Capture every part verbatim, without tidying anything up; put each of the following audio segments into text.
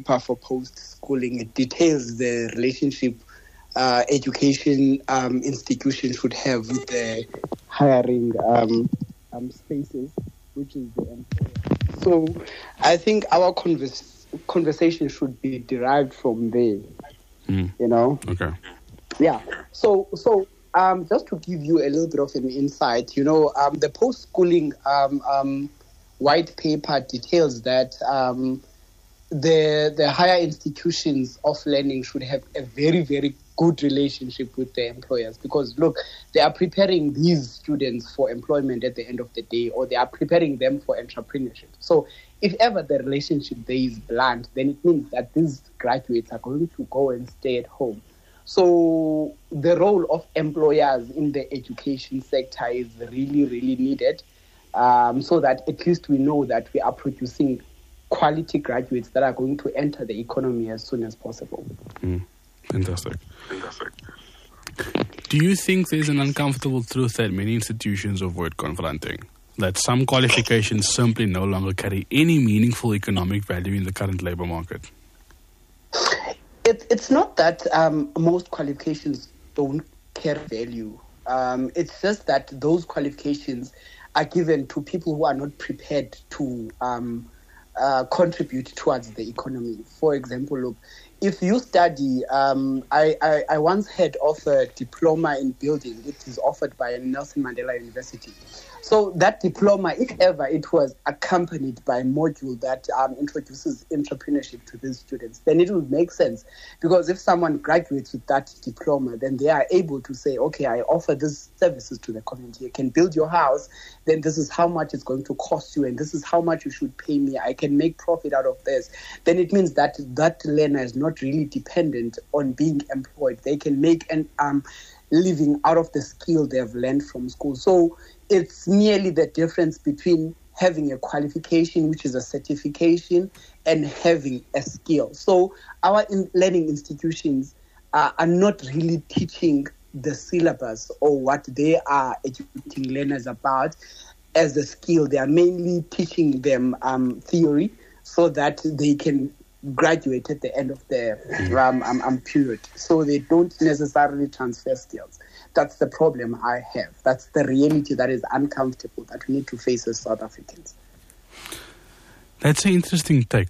paper for post-schooling. It details the relationship uh, education um, institutions should have with the hiring um, um, spaces, which is the employer. So I think our convers- conversation should be derived from there, mm. you know? Okay. Yeah. So, so um, just to give you a little bit of an insight, you know, um, the post-schooling um, um, white paper details that um, the the higher institutions of learning should have a very, very good relationship with their employers, because look, they are preparing these students for employment at the end of the day, or they are preparing them for entrepreneurship. So if ever the relationship there is blunt, then it means that these graduates are going to go and stay at home. So the role of employers in the education sector is really, really needed, um, so that at least we know that we are producing quality graduates that are going to enter the economy as soon as possible. Mm. Fantastic. Fantastic. Do you think there's an uncomfortable truth that many institutions avoid confronting? That some qualifications simply no longer carry any meaningful economic value in the current labor market? It, it's not that um, most qualifications don't carry value. Um, it's just that those qualifications are given to people who are not prepared to um, uh, contribute towards the economy. For example, look, if you study, um, I, I, I once heard of a diploma in building. It is offered by Nelson Mandela University. So that diploma, if ever it was accompanied by a module that um, introduces entrepreneurship to these students, then it would make sense. Because if someone graduates with that diploma, then they are able to say, okay, I offer these services to the community. You can build your house, then this is how much it's going to cost you, and this is how much you should pay me. I can make profit out of this. Then it means that that learner is not really dependent on being employed. They can make an um, living out of the skill they've learned from school. So it's merely the difference between having a qualification, which is a certification, and having a skill. So our in learning institutions uh, are not really teaching the syllabus or what they are educating learners about as a skill. They are mainly teaching them um, theory so that they can graduate at the end of the um, um, um, period. So they don't necessarily transfer skills. That's the problem I have. That's the reality that is uncomfortable that we need to face as South Africans. That's an interesting take.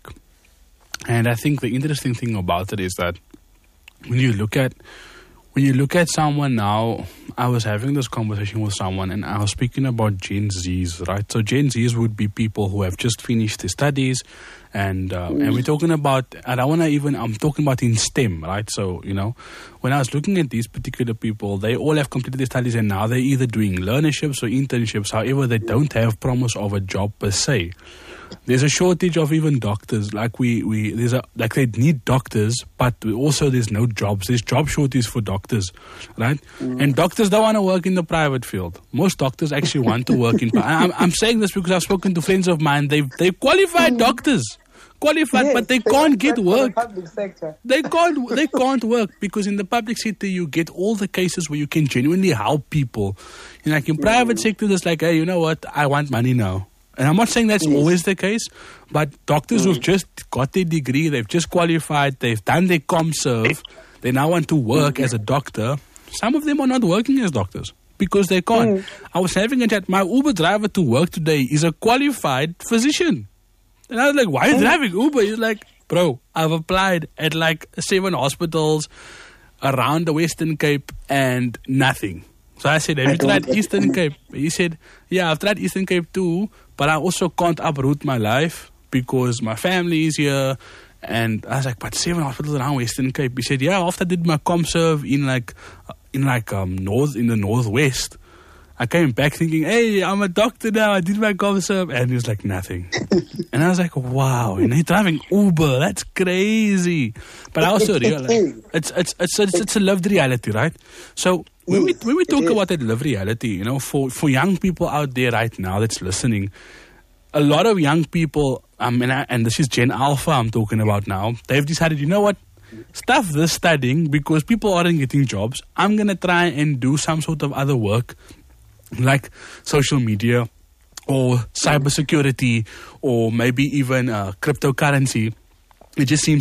And I think the interesting thing about it is that when you look at when you look at someone now, I was having this conversation with someone and I was speaking about Gen Zs, right? So Gen Zs would be people who have just finished their studies, and uh, mm. and we're talking about, I don't want to even, I'm talking about in STEM, right? So, you know, when I was looking at these particular people, they all have completed their studies and now they're either doing learnerships or internships. However, they don't have promise of a job per se. There's a shortage of even doctors. Like we, we there's a like they need doctors, but also there's no jobs. There's job shortage for doctors, right? Mm. And doctors don't want to work in the private field. Most doctors actually want to work in. I'm, I'm saying this because I've spoken to friends of mine. They've they've qualified doctors, qualified, yes, but they, they can't get work. The public sector. They can't they can't work because in the public sector you get all the cases where you can genuinely help people. And like in private mm. sector, it's like, hey, you know what? I want money now. And I'm not saying that's yes. always the case, but doctors mm. who've just got their degree, they've just qualified, they've done their ComServe, they now want to work mm. as a doctor. Some of them are not working as doctors because they can't. Mm. I was having a chat. My Uber driver to work today is a qualified physician. And I was like, why are you mm. driving Uber? He's like, bro, I've applied at like seven hospitals around the Western Cape and nothing. So I said, have you tried Eastern Cape? He said, yeah, I've tried Eastern Cape too, but I also can't uproot my life because my family is here. And I was like, but seven hospitals around Western Cape. He said, yeah, after I did my ComServe in like, in like um north, in the northwest, I came back thinking, hey, I'm a doctor now. I did my ComServe. And he was like, nothing. And I was like, wow, and he's driving Uber. That's crazy. But I also realized it's, it's, it's, it's, it's a lived reality, right? So, When we when we talk about that lived reality, you know, for, for young people out there right now that's listening, a lot of young people, um, and, I, and this is Gen Alpha I'm talking about now, they've decided, you know what, stuff this studying because people aren't getting jobs. I'm going to try and do some sort of other work like social media or cybersecurity or maybe even uh, cryptocurrency. It just seems